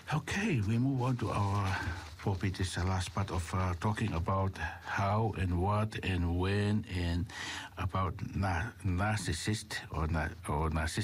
Okay, we move on to our topic. This is the last part of talking about how and what and when and about narcissist or narcissism.